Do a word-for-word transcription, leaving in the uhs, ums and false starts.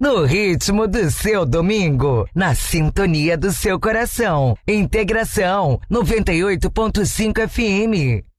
no ritmo do seu domingo, na sintonia do seu coração. Integração noventa e oito ponto cinco F M.